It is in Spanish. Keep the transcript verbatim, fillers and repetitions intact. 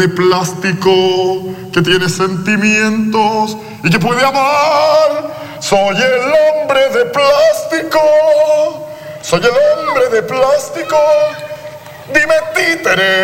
de plástico que tiene sentimientos y que puede amar. Soy el hombre de plástico. Soy el hombre de plástico. Dime, títere.